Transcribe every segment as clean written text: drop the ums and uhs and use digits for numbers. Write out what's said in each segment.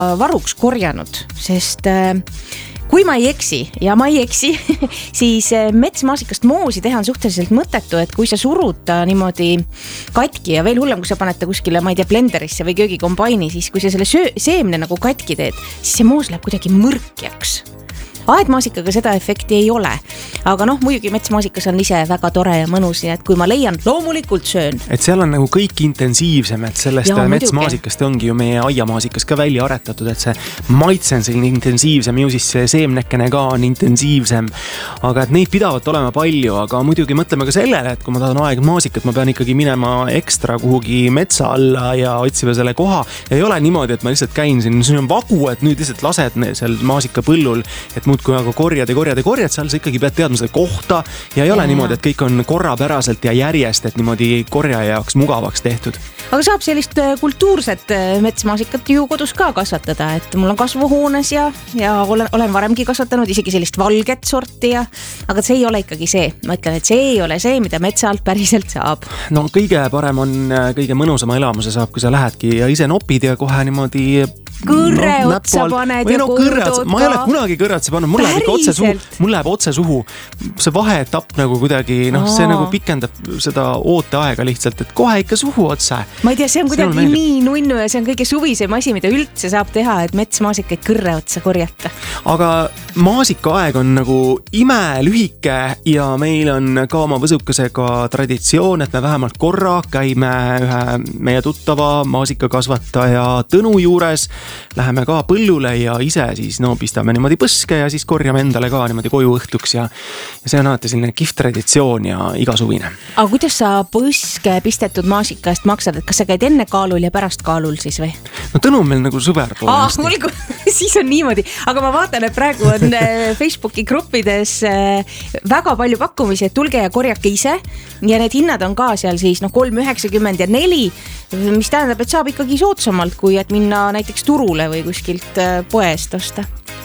varuks korjanud, sest kui ma ei eksi, ja ma ei eksi, siis metsmaasikast moosi teha on suhteliselt mõttetu, et kui sa surud ta niimoodi katki ja veel hullem, kui sa paned ta kuskile, ma ei tea, blenderisse või köögikombaini, siis kui sa selle seemne nagu katki teed, siis see moos läheb kuidagi mõrkjaks. Aedmaasikaga seda efekti ei ole, aga muidugi metsmaasikas on ise väga tore ja mõnus, nii et kui ma leian, loomulikult söön. Et seal on nagu kõik intensiivsem, et sellest metsmaasikast ongi ju meie aiamaasikas ka välja aretatud, et see maitse on selline intensiivsem, ju siis see seemnekene ka on intensiivsem, aga et neid pidavat olema palju, aga muidugi mõtleme ka sellele, et kui ma tahan aedmaasikat, ma pean ikkagi minema ekstra kuhugi metsa alla ja otsima selle koha ja ei ole niimoodi, et ma lihtsalt käin siin on vagu, et nüüd lihtsalt lased seal maasikapõllul, et muudkui aga korjad, seal sa ikkagi pead teadma seda kohta ja ei ole niimoodi, et kõik on korrapäraselt ja järjest, et niimoodi korjaja jaoks mugavaks tehtud. Aga saab sellist kultuurset metsmaasikat ju kodus ka kasvatada, et mul on kasvuhoones ja olen varemgi kasvatanud isegi sellist valget sorti aga see ei ole ikkagi see. Ma ütlen, et see ei ole see, mida metsa alt päriselt saab. No kõige parem on, kõige mõnusama elamuse saab, kui sa lähedki ja ise nopid ja kohe niimoodi kõrre otsa paned ja koodud. Ma ei ole kunagi kõrre otsa pannud, mul läheb otse suhu. See vaheetapp nagu kuidagi, see nagu pikendab seda ooteaega lihtsalt, et kohe ikka suhu otsa. Ma ei tea, see on kuidagi nii nunnu ja see on kõige suvisem asi, mida üldse saab teha, et metsmaasikaid kõrre otsa korjata. Aga maasikaaeg on nagu imelühike ja meil on ka oma võsukesega traditsioon, et me vähemalt korra käime ühe meie tuttava maasikakasvataja Tõnu juures. Läheme ka põllule ja ise siis pistame niimoodi põske ja siis korjame endale ka niimoodi koju õhtuks ja see on alati selline kihvt traditsioon ja igasuvine. Aga kuidas sa põske pistetud maasika eest maksad, et kas sa käid enne kaalul ja pärast kaalul siis või? No Tõnu on meil nagu sõber poolesti. Siis on niimoodi, aga ma vaatan, et praegu on Facebooki gruppides väga palju pakkumisi, et tulge ja korjake ise ja need hinnad on ka seal siis 3,90 ja 4, mis tähendab, et saab ikkagi soodsamalt, kui et minna näiteks turule või kuskilt poest osta.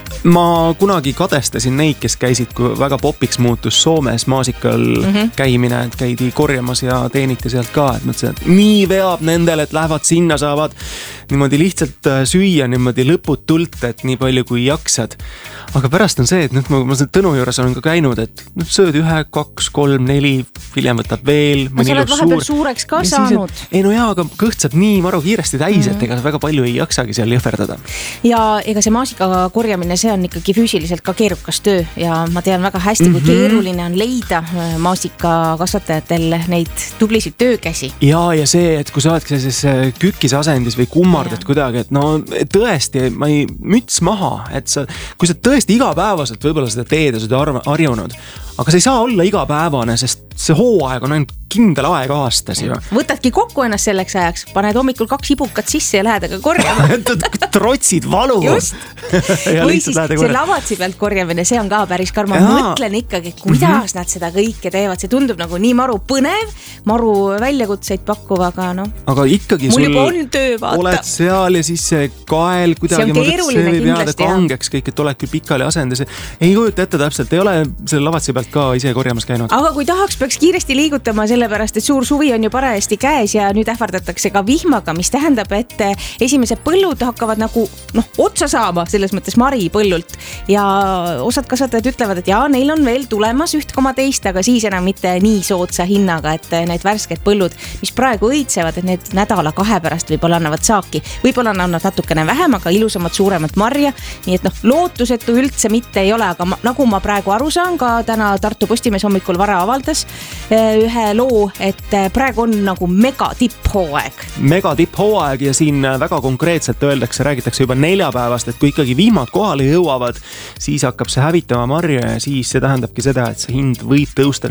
Ma kunagi kadestasin neid, kes käisid, kui väga popiks muutus Soomes maasikal käimine, et käidi korjamas ja teeniti sealt ka, et mõtlesin, et nii veab nendel, et lähevad sinna, saavad niimoodi lihtsalt süüa niimoodi lõputult, et nii palju kui jaksad. Aga pärast on see, et nüüd ma Tõnu juures olen ka käinud, et sööd 1, 2, 3, 4, hiljem võtab veel. Sa oled vahepeal suureks ka saanud. Aga kõht saab nii maru kiiresti täis, et ega väga palju ei jaksagi seal jõhverdada. Ja ega see maasika korjamine, see on ikkagi füüsiliselt ka keerukas töö ja ma tean väga hästi, kui keeruline on leida maasika kasvatajatel neid tublisid töökäsi. Ja see, et kui sa oledki sellises kükise asendis või kummardad kuidagi, et tõesti, müts maha, et kui sa tõesti igapäevaselt võib-olla seda teed ja seda harjunud, aga see ei saa olla igapäevane, sest see hooaeg on ainult kindel aeg aastas ju. Võtadki kokku ennast selleks ajaks, paned hommikul 2 ibukat sisse ja lähed aga korjama. Trotsid valu. Just. Või siis see lavatsi pealt korjamine, see on ka päris karm. Ma mõtlen ikkagi, kuidas nad seda kõike teevad. See tundub nagu nii maru põnev, maru väljakutseid pakkuv, aga Aga ikkagi mul juba on töö, vaata. Oled seal ja siis see kael kuidagi kindlasti kangeks kõik, et oled küll pikali asendis. Ei kujuta ette täpselt, ei ole selle lavatsi pealt ka ise korjamas käinud. Aga kui tahaks, peaks kiiresti liigutama sellepärast, et suur suvi on ju parajasti käes ja nüüd ähvardatakse ka vihmaga, mis tähendab, et esimesed põllud hakkavad nagu otsa saama, selles mõttes maripõllult ja osad kasvatajad ütlevad, et neil on veel tulemas 1,2, aga siis enam mitte nii soodsa hinnaga, et need värsked põllud, mis praegu õitsevad, et need nädala 2 pärast võib-olla annavad saaki, võib-olla annavad natukene vähem, aga ilusamad, suuremat marja, nii et lootusetu üldse mitte ei ole, aga nagu ma praegu aru saan, ka täna Tartu Postimees hommikul vara avaldas ühe loo, et praegu on nagu mega tipphooaeg. Mega tipphooaeg ja siin väga konkreetselt räägitakse juba 4 päevast, et kui ikkagi vihmad kohale jõuavad, siis hakkab see hävitama marja ja siis see tähendabki seda, et see hind võib tõusta.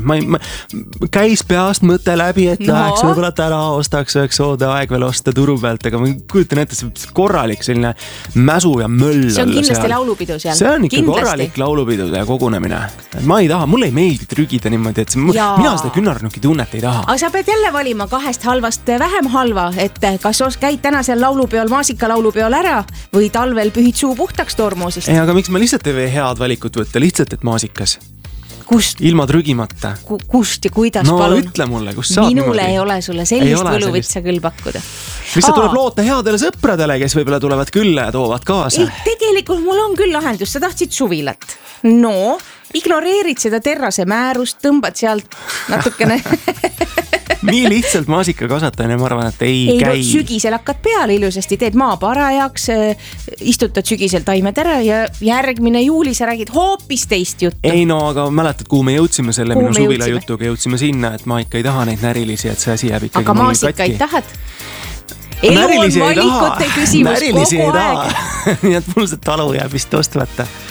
Käis peast mõte läbi, et läheks võib-olla täna ostaks üheks aeg veel osta turu pealt, aga ma kujutan ette, see korralik selline mäsu ja möll. See on kindlasti laulupidu seal. See on ikka korralik laulupidu ja kogunemine. Ma ei taha, mulle ei meeldi trügida niimoodi, et mina seda künnarnuki tunnet ei taha. Aga sa pead jälle valima 2 halvast vähem halva, et kas käid täna seal laulupeol, maasika laulupeol ära või talvel pühid suu puhtaks tormusist? Ei, aga miks ma lihtsalt ei või head valikut võtta, lihtsalt, et maasikas? Kust? Ilma trügimata. Kust ja kuidas, no, palun? Ütle mulle, kus saab minule niimoodi? Ei ole sulle sellist võluvitsa küll pakkuda. Lihtsalt tuleb loota headele sõpradele, kes võib-olla tulevad külla ja toovad kaasa. Ei, tegelikult mul on küll lahendus, sa tahtsid suvilat. No, ignoreerid seda terrase määrust, tõmbad sealt natukene... nii lihtsalt maasikakasvatajana ma arvan, et ei käi. No, sügisel hakkad peale ilusasti, teed maa parajaks, istutad sügisel taimed ära ja järgmine juuli sa räägid hoopis teist juttu. Ei no, aga mäletad, kuhu me jõudsime selle minu suvila jutuga, jõudsime sinna, et ma ikka ei taha neid närilisi, et see asi jääb ikkagi aga maasikaid tahad? Elu on valikute küsimus kogu aeg. Nii et mul see talu jääb vist ostmata.